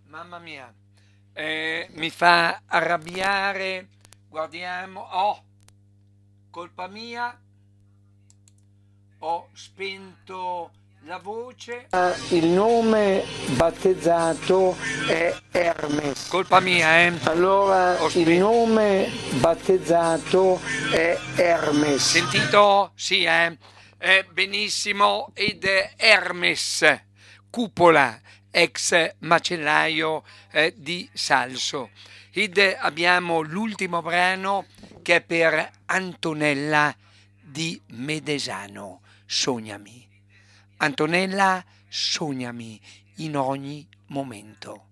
Mamma mia, mi fa arrabbiare. Guardiamo. Oh, colpa mia, ho spento la voce. Il nome battezzato è Hermes. Colpa mia, Allora, Ho il spento. nome battezzato è Hermes. Sentito? Sì, benissimo. Ed è Hermes, cupola, ex macellaio di Salso. Ed abbiamo l'ultimo brano che è per Antonella di Medesano. Sognami. Antonella, sognami in ogni momento.